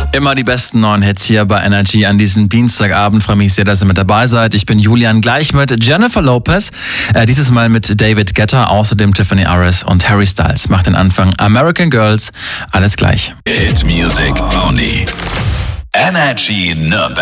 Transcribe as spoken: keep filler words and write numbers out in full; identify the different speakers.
Speaker 1: Immer die besten neuen Hits hier bei Energy an diesem Dienstagabend. Freue mich sehr, dass ihr mit dabei seid. Ich bin Julian, gleich mit Jennifer Lopez. Äh, dieses Mal mit David Guetta, außerdem Tiffany Aris und Harry Styles. Macht den Anfang American Girls. Alles gleich.
Speaker 2: Hit Music only. Energy Nürnberg.